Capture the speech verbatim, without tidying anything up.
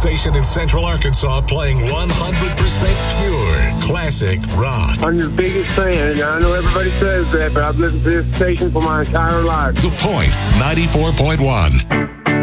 station in Central Arkansas playing one hundred percent pure classic rock. I'm your biggest fan. I know everybody says that, but I've listened to this station for my entire life. The Point, ninety-four point one.